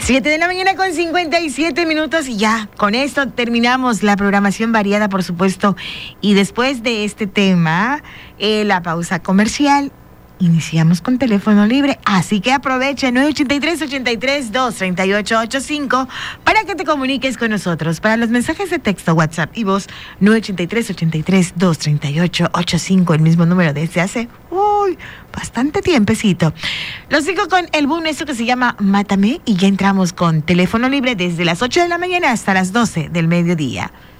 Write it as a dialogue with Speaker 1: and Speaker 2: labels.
Speaker 1: 7 de la mañana con 57 minutos y ya, con esto terminamos la programación variada, por supuesto. Y después de este tema, la pausa comercial, iniciamos con teléfono libre, así que aprovecha 983-83-238-85 para que te comuniques con nosotros. Para los mensajes de texto, WhatsApp y voz, 983-83-238-85, el mismo número desde hace bastante tiempecito. Los sigo con el boom, esto que se llama Mátame, y ya entramos con teléfono libre desde las 8 de la mañana hasta las 12 del mediodía.